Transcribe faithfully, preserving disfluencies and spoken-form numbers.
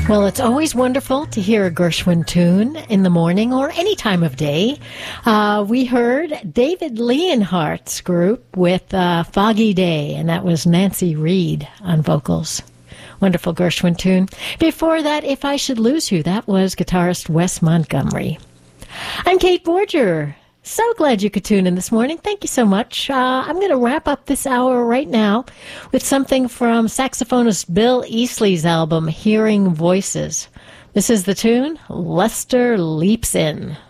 Well, it's always wonderful to hear a Gershwin tune in the morning or any time of day. Uh, we heard David Leonhardt's group with uh, Foggy Day, and that was Nancy Reed on vocals. Wonderful Gershwin tune. Before that, If I Should Lose You, that was guitarist Wes Montgomery. I'm Kate Borger. So glad you could tune in this morning. Thank you so much. Uh, I'm going to wrap up this hour right now with something from saxophonist Bill Easley's album, Hearing Voices. This is the tune, Lester Leaps In.